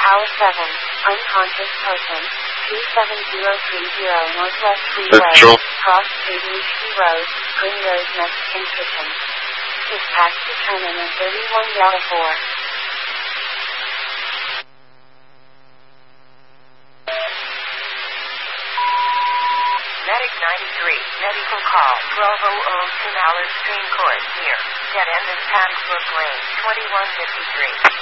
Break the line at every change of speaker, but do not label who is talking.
Tower 7, unconscious person, 27030 Northwest Freeway,
Central.
cross Adriatic Road, Primrose Mexican Kitchen. Dispatch determined in 31 Delta 4.
Medic 93, medical call, Bravo Old Pinallas Train Court, near, dead end of Paddysbrook Lane, 2153.